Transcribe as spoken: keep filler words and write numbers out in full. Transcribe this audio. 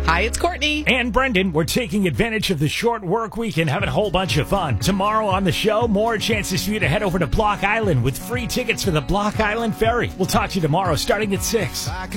Hi, it's Courtney. And Brendan. We're taking advantage of the short work week and having a whole bunch of fun. Tomorrow on the show, more chances for you to head over to Block Island with free tickets for the Block Island Ferry. We'll talk to you tomorrow starting at six.